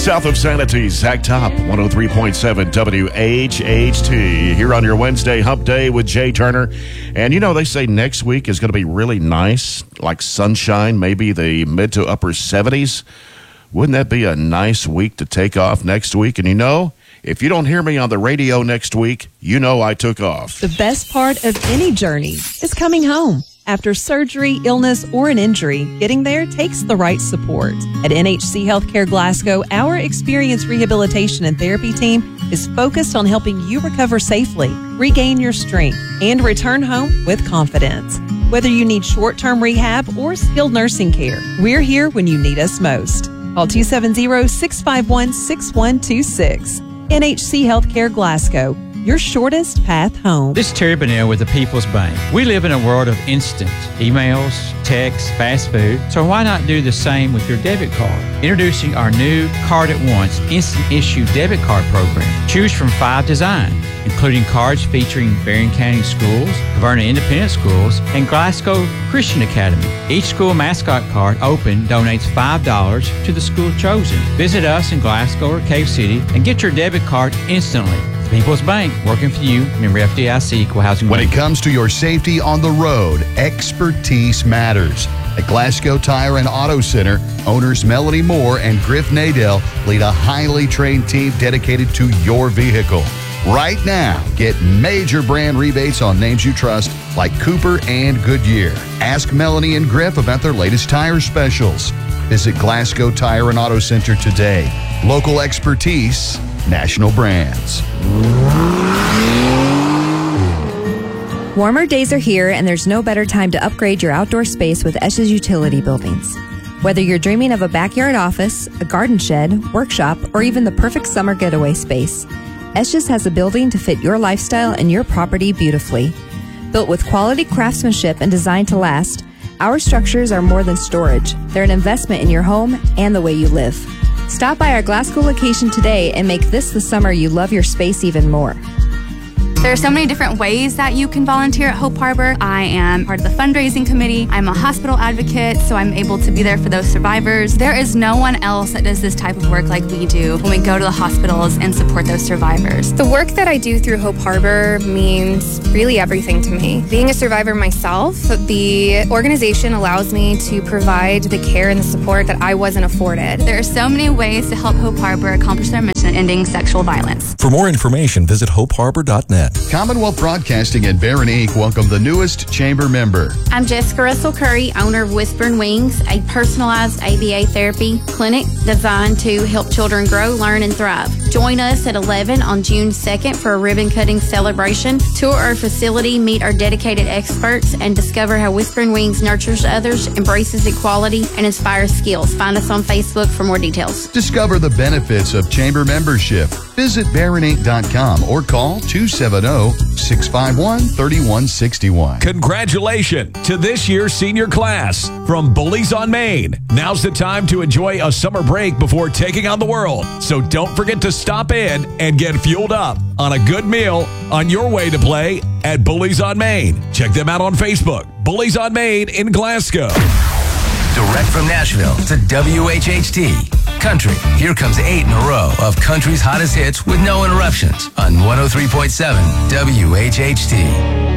South of Sanity, Zach Top, 103.7 WHHT. Here on your Wednesday hump day with Jay Turner. And you know, they say next week is going to be really nice, like sunshine, maybe the mid to upper 70s. Wouldn't that be a nice week to take off next week? And you know, if you don't hear me on the radio next week, you know I took off. The best part of any journey is coming home. After surgery, illness, or an injury, getting there takes the right support. At NHC Healthcare Glasgow, our experienced rehabilitation and therapy team is focused on helping you recover safely, regain your strength, and return home with confidence. Whether you need short-term rehab or skilled nursing care, we're here when you need us most. Call 270-651-6126. NHC Healthcare Glasgow, your shortest path home. This is Terry Bonnell with the People's Bank. We live in a world of instant emails, texts, fast food, so why not do the same with your debit card? Introducing our new Card at Once Instant Issue Debit Card program. Choose from 5 designs, including cards featuring Berrien County Schools, Caverna Independent Schools, and Glasgow Christian Academy. Each school mascot card open donates $5 to the school chosen. Visit us in Glasgow or Cave City and get your debit card instantly. People's Bank, working for you, member FDIC, Equal Housing. When it comes to your safety on the road, expertise matters. At Glasgow Tire and Auto Center, owners Melanie Moore and Griff Nadell lead a highly trained team dedicated to your vehicle. Right now, get major brand rebates on names you trust like Cooper and Goodyear. Ask Melanie and Griff about their latest tire specials. Visit Glasgow Tire and Auto Center today. Local expertise, national brands. Warmer days are here, and there's no better time to upgrade your outdoor space with Esch's Utility Buildings. Whether you're dreaming of a backyard office, a garden shed, workshop, or even the perfect summer getaway space, Esch's has a building to fit your lifestyle and your property beautifully. Built with quality craftsmanship and designed to last, our structures are more than storage. They're an investment in your home and the way you live. Stop by our Glasgow location today and make this the summer you love your space even more. There are so many different ways that you can volunteer at Hope Harbor. I am part of the fundraising committee. I'm a hospital advocate, so I'm able to be there for those survivors. There is no one else that does this type of work like we do when we go to the hospitals and support those survivors. The work that I do through Hope Harbor means really everything to me. Being a survivor myself, the organization allows me to provide the care and the support that I wasn't afforded. There are so many ways to help Hope Harbor accomplish their mission, ending sexual violence. For more information, visit hopeharbor.net. Commonwealth Broadcasting and Barron Inc. welcome the newest chamber member. I'm Jessica Russell Curry, owner of Whispering Wings, a personalized ABA therapy clinic designed to help children grow, learn, and thrive. Join us at 11 on June 2nd for a ribbon cutting celebration. Tour our facility, meet our dedicated experts, and discover how Whispering Wings nurtures others, embraces equality, and inspires skills. Find us on Facebook for more details. Discover the benefits of chamber membership. Visit barroninc.com or call 270-651-3161. Congratulations to this year's senior class from Bullies on Main. Now's the time to enjoy a summer break before taking on the world. So don't forget to stop in and get fueled up on a good meal on your way to play at Bullies on Main. Check them out on Facebook. Bullies on Main in Glasgow. Direct from Nashville to WHHT. Country, here comes 8 in a row of country's hottest hits with no interruptions on 103.7 WHHT.